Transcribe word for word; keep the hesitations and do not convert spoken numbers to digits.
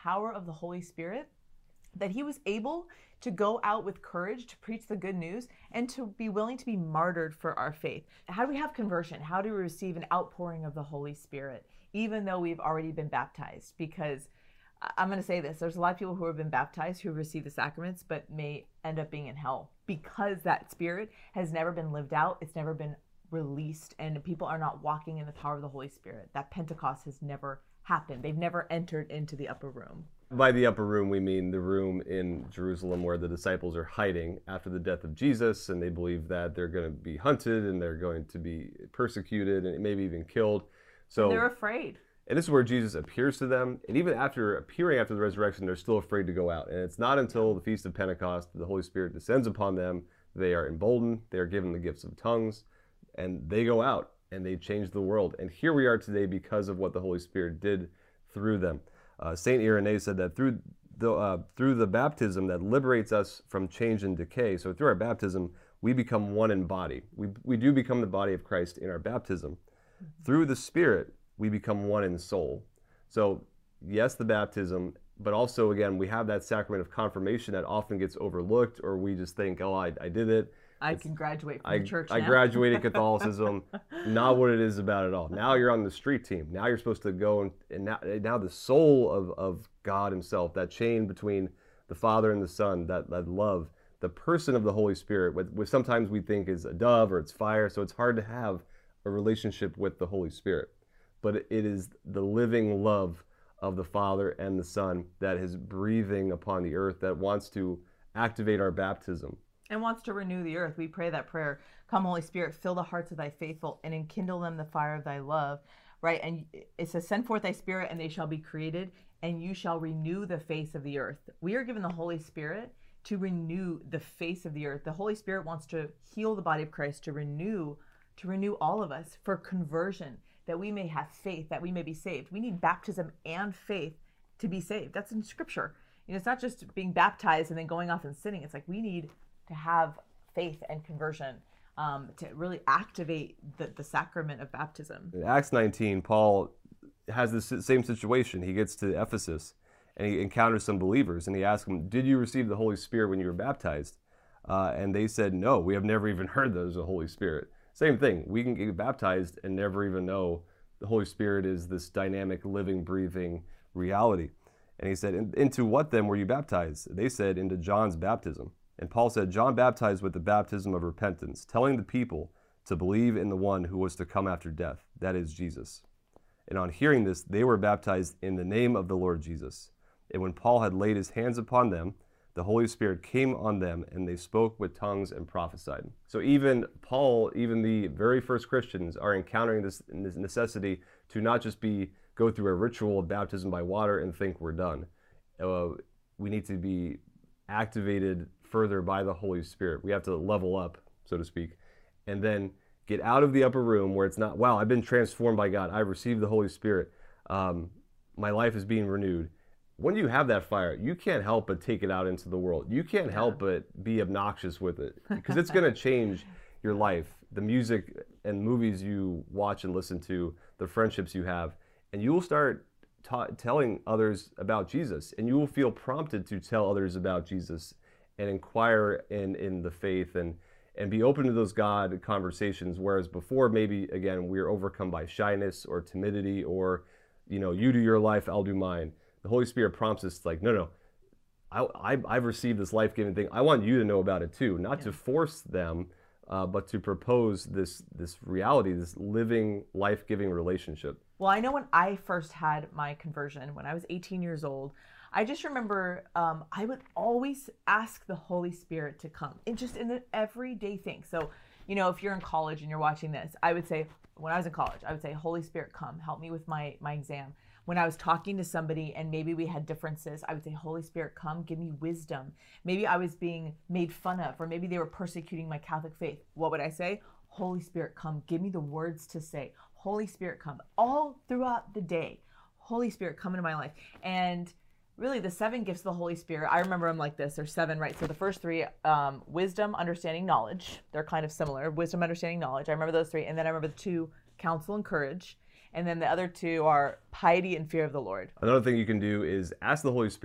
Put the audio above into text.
power of the Holy Spirit, that he was able to go out with courage to preach the good news and to be willing to be martyred for our faith. How do we have conversion? How do we receive an outpouring of the Holy Spirit, even though we've already been baptized? Because I'm going to say this, there's a lot of people who have been baptized who receive the sacraments but may end up being in hell because that Spirit has never been lived out. It's never been released, and people are not walking in the power of the Holy Spirit. That Pentecost has never happened. They've never entered into the upper room. By the upper room, we mean the room in Jerusalem where the disciples are hiding after the death of Jesus, and they believe that they're going to be hunted and they're going to be persecuted and maybe even killed. So and they're afraid. And this is where Jesus appears to them. And even after appearing after the resurrection, they're still afraid to go out. And it's not until the Feast of Pentecost that the Holy Spirit descends upon them. They are emboldened. They are given the gifts of tongues. And they go out and they change the world. And here we are today because of what the Holy Spirit did through them. Uh, Saint Irenaeus said that through the, uh, through the baptism that liberates us from change and decay. So through our baptism, we become one in body. We, we do become the body of Christ in our baptism. Mm-hmm. Through the Spirit, we become one in soul. So yes, the baptism, but also, again, we have that sacrament of confirmation that often gets overlooked, or we just think, oh, I, I did it. I it's, can graduate from I, the church I now. graduated Catholicism. Not what it is about at all. Now you're on the street team. Now you're supposed to go, and, and now, now the soul of, of God himself, that chain between the Father and the Son, that, that love, the person of the Holy Spirit, which, which sometimes we think is a dove or it's fire, so it's hard to have a relationship with the Holy Spirit. But it is the living love of the Father and the Son that is breathing upon the earth, that wants to activate our baptism. And wants to renew the earth. We pray that prayer, come Holy Spirit, fill the hearts of thy faithful and enkindle them the fire of thy love, right? And it says, send forth thy Spirit and they shall be created and you shall renew the face of the earth. We are given the Holy Spirit to renew the face of the earth. The Holy Spirit wants to heal the body of Christ, to renew, to renew all of us for conversion, that we may have faith, that we may be saved. We need baptism and faith to be saved. That's in Scripture. You know, it's not just being baptized and then going off and sinning. It's like we need to have faith and conversion um, to really activate the, the sacrament of baptism. In Acts nineteen, Paul has this same situation. He gets to Ephesus and he encounters some believers and he asks them, did you receive the Holy Spirit when you were baptized? Uh, and they said, no, we have never even heard there's a Holy Spirit. Same thing. We can get baptized and never even know the Holy Spirit is this dynamic, living, breathing reality. And he said, into what then were you baptized? They said, into John's baptism. And Paul said, John baptized with the baptism of repentance, telling the people to believe in the one who was to come after death, that is Jesus. And on hearing this, they were baptized in the name of the Lord Jesus. And when Paul had laid his hands upon them, the Holy Spirit came on them, and they spoke with tongues and prophesied. So even Paul, even the very first Christians, are encountering this, this necessity to not just be go through a ritual of baptism by water and think we're done. Uh, we need to be activated further by the Holy Spirit. We have to level up, so to speak, and then get out of the upper room where it's not, wow, I've been transformed by God. I've received the Holy Spirit. Um, my life is being renewed. When you have that fire, you can't help but take it out into the world. You can't yeah. help but be obnoxious with it because it's going to change your life, the music and movies you watch and listen to, the friendships you have, and you will start ta- telling others about Jesus, and you will feel prompted to tell others about Jesus and inquire in, in the faith and, and be open to those God conversations, whereas before maybe, again, we are overcome by shyness or timidity or, you know, you do your life, I'll do mine. The Holy Spirit prompts us like, no, no, I, I, I've received this life-giving thing. I want you to know about it too, not yeah. to force them, uh, but to propose this this reality, this living, life-giving relationship. Well, I know when I first had my conversion, when I was eighteen years old, I just remember um, I would always ask the Holy Spirit to come. It's just in the everyday thing. So, you know, if you're in college and you're watching this, I would say, when I was in college, I would say, Holy Spirit, come, help me with my, my exam. When I was talking to somebody and maybe we had differences, I would say, Holy Spirit, come, give me wisdom. Maybe I was being made fun of, or maybe they were persecuting my Catholic faith. What would I say? Holy Spirit, come, give me the words to say. Holy Spirit, come. All throughout the day, Holy Spirit, come into my life. And really the seven gifts of the Holy Spirit, I remember them like this. There's seven, right? So the first three, um, wisdom, understanding, knowledge. They're kind of similar. Wisdom, understanding, knowledge. I remember those three. And then I remember the two, counsel and courage. And then the other two are piety and fear of the Lord. Another thing you can do is ask the Holy Spirit